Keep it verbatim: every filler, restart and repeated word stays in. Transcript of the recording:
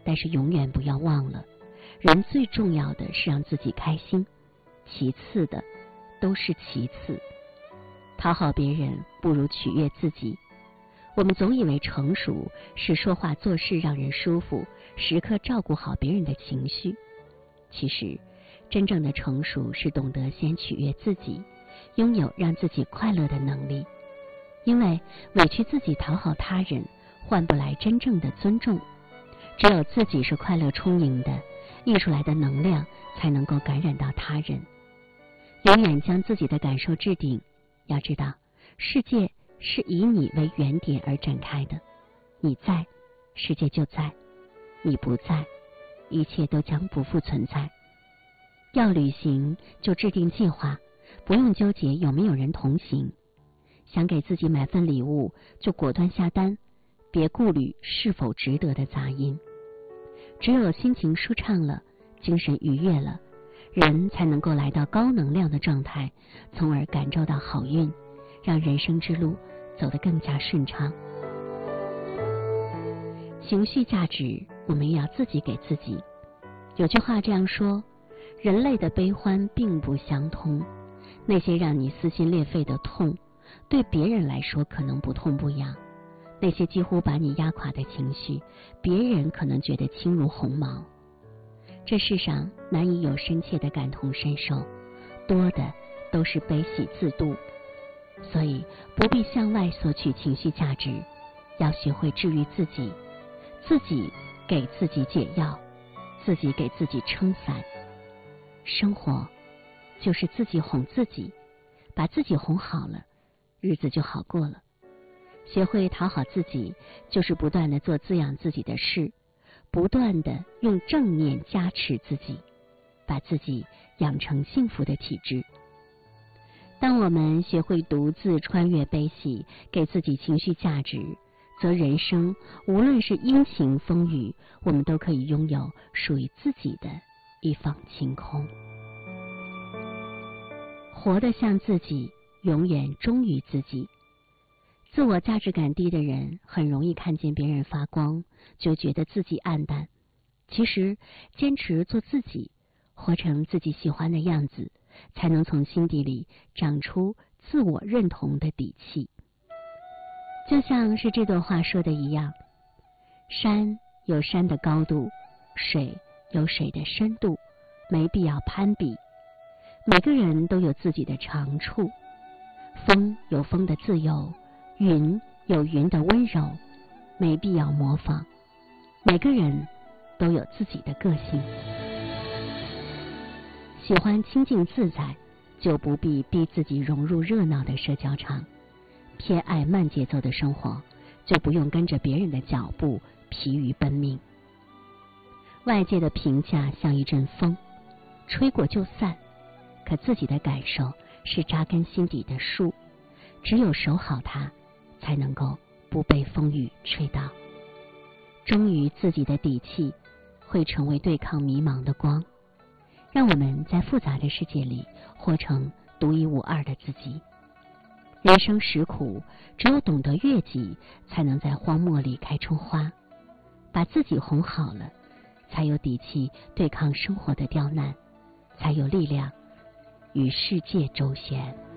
但是永远不要忘了，人最重要的是让自己开心，其次的都是其次。讨好别人不如取悦自己。我们总以为成熟是说话做事让人舒服，时刻照顾好别人的情绪。其实真正的成熟是懂得先取悦自己，拥有让自己快乐的能力。因为委屈自己讨好他人，换不来真正的尊重。只有自己是快乐充盈的，溢出来的能量才能够感染到他人。永远将自己的感受置顶。要知道，世界是以你为原点而展开的，你在，世界就在；你不在，一切都将不复存在。要旅行就制定计划，不用纠结有没有人同行。想给自己买份礼物，就果断下单，别顾虑是否值得的杂音。只有心情舒畅了，精神愉悦了，人才能够来到高能量的状态，从而感受到好运，让人生之路走得更加顺畅。情绪价值我们也要自己给自己。有句话这样说，人类的悲欢并不相通，那些让你撕心裂肺的痛，对别人来说可能不痛不痒，那些几乎把你压垮的情绪，别人可能觉得轻如鸿毛。这世上难以有深切的感同身受，多的都是悲喜自度。所以不必向外索取情绪价值，要学会治愈自己，自己给自己解药，自己给自己撑伞。生活就是自己哄自己，把自己哄好了，日子就好过了。学会讨好自己，就是不断地做滋养自己的事，不断地用正念加持自己，把自己养成幸福的体质。当我们学会独自穿越悲喜，给自己情绪价值，则人生无论是阴晴风雨，我们都可以拥有属于自己的一方晴空。活得像自己，永远忠于自己。自我价值感低的人，很容易看见别人发光，就觉得自己暗淡。其实，坚持做自己，活成自己喜欢的样子，才能从心底里长出自我认同的底气。就像是这段话说的一样，山有山的高度，水有水的深度，没必要攀比。每个人都有自己的长处，风有风的自由，云有云的温柔，没必要模仿。每个人都有自己的个性。喜欢清静自在，就不必逼自己融入热闹的社交场；偏爱慢节奏的生活，就不用跟着别人的脚步疲于奔命。外界的评价像一阵风，吹过就散，可自己的感受是扎根心底的树，只有守好它，才能够不被风雨吹倒。忠于自己的底气，会成为对抗迷茫的光，让我们在复杂的世界里活成独一无二的自己。人生实苦，只有懂得悦己，才能在荒漠里开出花。把自己哄好了，才有底气对抗生活的刁难，才有力量与世界周旋。